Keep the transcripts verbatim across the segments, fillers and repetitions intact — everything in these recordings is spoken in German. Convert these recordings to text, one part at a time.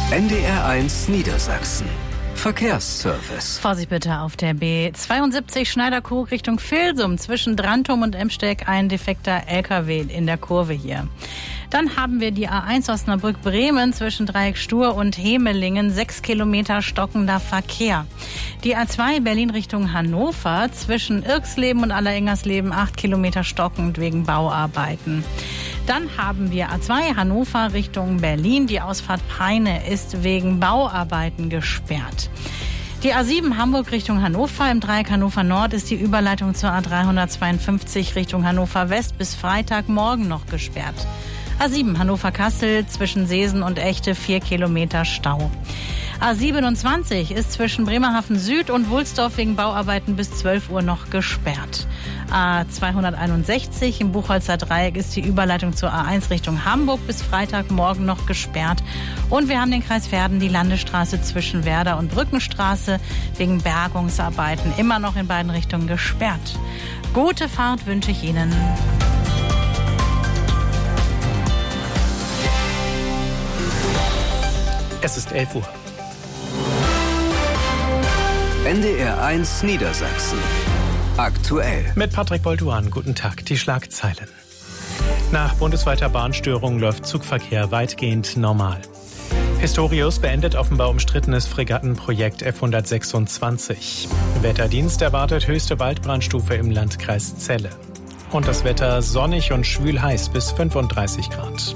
N D R eins Niedersachsen. Verkehrsservice. Vorsicht bitte auf der B zweiundsiebzig Schneiderkrug Richtung Vilsum. Zwischen Drantum und Emsteck ein defekter L K W in der Kurve hier. Dann haben wir die A eins Osnabrück-Bremen zwischen Dreieck Stur und Hemelingen. Sechs Kilometer stockender Verkehr. Die A zwei Berlin Richtung Hannover zwischen Irksleben und Allerengersleben. Acht Kilometer stockend wegen Bauarbeiten. Dann haben wir A zwei Hannover Richtung Berlin. Die Ausfahrt Peine ist wegen Bauarbeiten gesperrt. Die A sieben Hamburg Richtung Hannover. Im Dreieck Hannover Nord ist die Überleitung zur A dreihundertzweiundfünfzig Richtung Hannover West bis Freitagmorgen noch gesperrt. A sieben Hannover-Kassel zwischen Seesen und Echte, vier Kilometer Stau. A siebenundzwanzig ist zwischen Bremerhaven Süd und Wulsdorf wegen Bauarbeiten bis zwölf Uhr noch gesperrt. A zweihunderteinundsechzig im Buchholzer Dreieck ist die Überleitung zur A eins Richtung Hamburg bis Freitagmorgen noch gesperrt. Und wir haben den Kreis Verden, die Landesstraße zwischen Werder und Brückenstraße wegen Bergungsarbeiten immer noch in beiden Richtungen gesperrt. Gute Fahrt wünsche ich Ihnen. Es ist elf Uhr. N D R eins Niedersachsen. Aktuell. Mit Patrick Bolduan. Guten Tag. Die Schlagzeilen. Nach bundesweiter Bahnstörung läuft Zugverkehr weitgehend normal. Pistorius beendet offenbar umstrittenes Fregattenprojekt F hundertsechsundzwanzig. Wetterdienst erwartet höchste Waldbrandstufe im Landkreis Celle. Und das Wetter sonnig und schwül heiß bis fünfunddreißig Grad.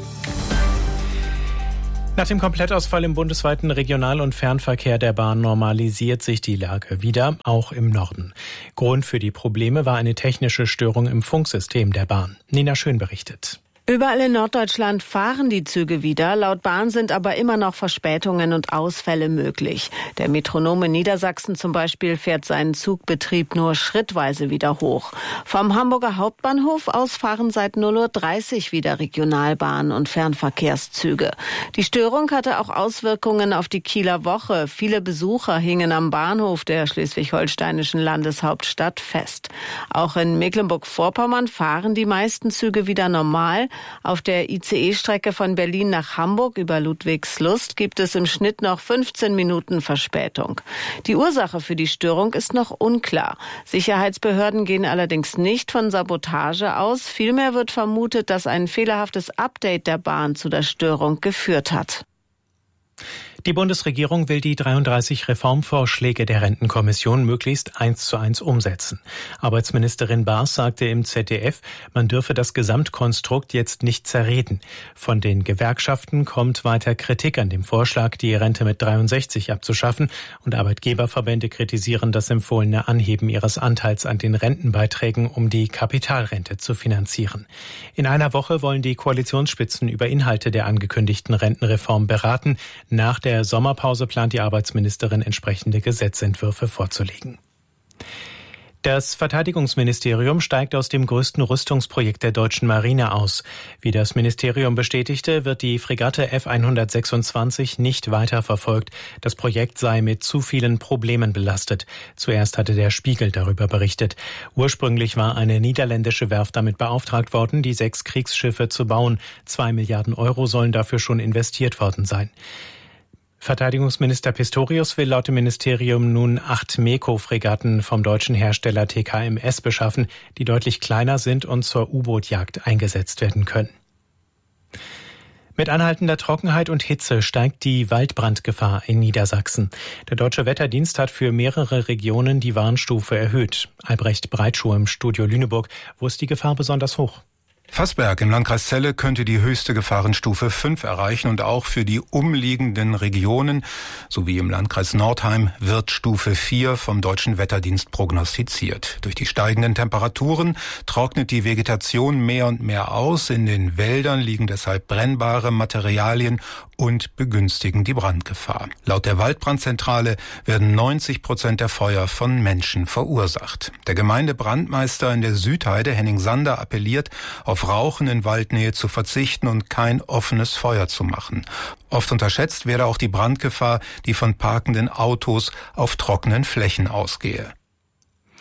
Nach dem Komplettausfall im bundesweiten Regional- und Fernverkehr der Bahn normalisiert sich die Lage wieder, auch im Norden. Grund für die Probleme war eine technische Störung im Funksystem der Bahn. Nina Schön berichtet. Überall in Norddeutschland fahren die Züge wieder. Laut Bahn sind aber immer noch Verspätungen und Ausfälle möglich. Der Metronom in Niedersachsen zum Beispiel fährt seinen Zugbetrieb nur schrittweise wieder hoch. Vom Hamburger Hauptbahnhof aus fahren seit null Uhr dreißig wieder Regionalbahnen und Fernverkehrszüge. Die Störung hatte auch Auswirkungen auf die Kieler Woche. Viele Besucher hingen am Bahnhof der schleswig-holsteinischen Landeshauptstadt fest. Auch in Mecklenburg-Vorpommern fahren die meisten Züge wieder normal. Auf der I C E-Strecke von Berlin nach Hamburg über Ludwigslust gibt es im Schnitt noch fünfzehn Minuten Verspätung. Die Ursache für die Störung ist noch unklar. Sicherheitsbehörden gehen allerdings nicht von Sabotage aus. Vielmehr wird vermutet, dass ein fehlerhaftes Update der Bahn zu der Störung geführt hat. Die Bundesregierung will die dreiunddreißig Reformvorschläge der Rentenkommission möglichst eins zu eins umsetzen. Arbeitsministerin Baas sagte im Z D F, man dürfe das Gesamtkonstrukt jetzt nicht zerreden. Von den Gewerkschaften kommt weiter Kritik an dem Vorschlag, die Rente mit dreiundsechzig abzuschaffen, und Arbeitgeberverbände kritisieren das empfohlene Anheben ihres Anteils an den Rentenbeiträgen, um die Kapitalrente zu finanzieren. In einer Woche wollen die Koalitionsspitzen über Inhalte der angekündigten Rentenreform beraten. Nach der der Sommerpause plant die Arbeitsministerin, entsprechende Gesetzentwürfe vorzulegen. Das Verteidigungsministerium steigt aus dem größten Rüstungsprojekt der deutschen Marine aus. Wie das Ministerium bestätigte, wird die Fregatte F hundertsechsundzwanzig nicht weiterverfolgt. Das Projekt sei mit zu vielen Problemen belastet. Zuerst hatte der Spiegel darüber berichtet. Ursprünglich war eine niederländische Werft damit beauftragt worden, die sechs Kriegsschiffe zu bauen. Zwei Milliarden Euro sollen dafür schon investiert worden sein. Verteidigungsminister Pistorius will laut dem Ministerium nun acht MEKO-Fregatten vom deutschen Hersteller T K M S beschaffen, die deutlich kleiner sind und zur U-Boot-Jagd eingesetzt werden können. Mit anhaltender Trockenheit und Hitze steigt die Waldbrandgefahr in Niedersachsen. Der Deutsche Wetterdienst hat für mehrere Regionen die Warnstufe erhöht. Albrecht Breitschuh im Studio Lüneburg. Wo ist die Gefahr besonders hoch? Fassberg im Landkreis Celle könnte die höchste Gefahrenstufe fünf erreichen und auch für die umliegenden Regionen sowie im Landkreis Nordheim wird Stufe vier vom Deutschen Wetterdienst prognostiziert. Durch die steigenden Temperaturen trocknet die Vegetation mehr und mehr aus. In den Wäldern liegen deshalb brennbare Materialien und begünstigen die Brandgefahr. Laut der Waldbrandzentrale werden neunzig Prozent der Feuer von Menschen verursacht. Der Gemeindebrandmeister in der Südheide, Henning Sander, appelliert, auf Rauchen in Waldnähe zu verzichten und kein offenes Feuer zu machen. Oft unterschätzt werde auch die Brandgefahr, die von parkenden Autos auf trockenen Flächen ausgehe.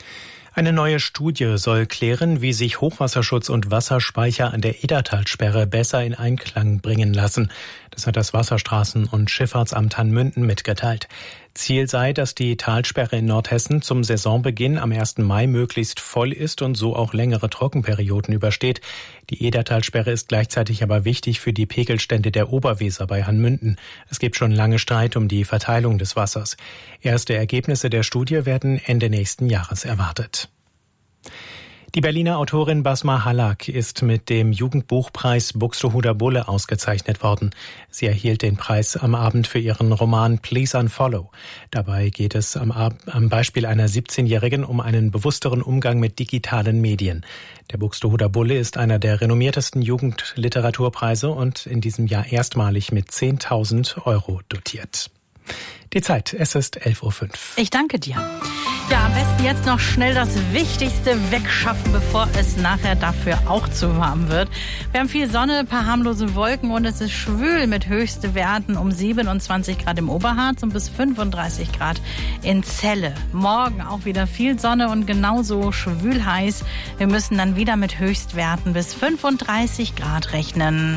Eine neue Studie soll klären, wie sich Hochwasserschutz und Wasserspeicher an der Edertalsperre besser in Einklang bringen lassen. Das hat das Wasserstraßen- und Schifffahrtsamt Hanmünden mitgeteilt. Ziel sei, dass die Talsperre in Nordhessen zum Saisonbeginn am ersten Mai möglichst voll ist und so auch längere Trockenperioden übersteht. Die Edertalsperre ist gleichzeitig aber wichtig für die Pegelstände der Oberweser bei Hanmünden. Es gibt schon lange Streit um die Verteilung des Wassers. Erste Ergebnisse der Studie werden Ende nächsten Jahres erwartet. Die Berliner Autorin Basma Halak ist mit dem Jugendbuchpreis Buxtehuder Bulle ausgezeichnet worden. Sie erhielt den Preis am Abend für ihren Roman Please Unfollow. Dabei geht es am, Ab- am Beispiel einer siebzehnjährigen um einen bewussteren Umgang mit digitalen Medien. Der Buxtehuder Bulle ist einer der renommiertesten Jugendliteraturpreise und in diesem Jahr erstmalig mit zehntausend Euro dotiert. Die Zeit, es ist elf Uhr fünf. Ich danke dir. Ja, am besten jetzt noch schnell das Wichtigste wegschaffen, bevor es nachher dafür auch zu warm wird. Wir haben viel Sonne, ein paar harmlose Wolken und es ist schwül mit höchsten Werten um siebenundzwanzig Grad im Oberharz und bis fünfunddreißig Grad in Celle. Morgen auch wieder viel Sonne und genauso schwül heiß. Wir müssen dann wieder mit Höchstwerten bis fünfunddreißig Grad rechnen.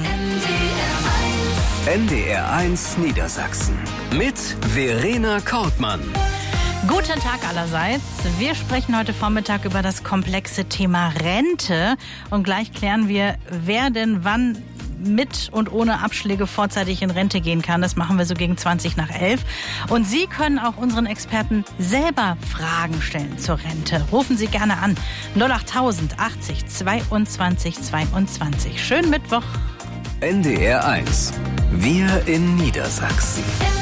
N D R eins Niedersachsen mit Verena Kortmann. Guten Tag allerseits. Wir sprechen heute Vormittag über das komplexe Thema Rente und gleich klären wir, wer denn wann mit und ohne Abschläge vorzeitig in Rente gehen kann. Das machen wir so gegen zwanzig nach elf. Und Sie können auch unseren Experten selber Fragen stellen zur Rente. Rufen Sie gerne an. null achttausend achtzig zweiundzwanzig zweiundzwanzig. Schönen Mittwoch. N D R eins. Wir in Niedersachsen.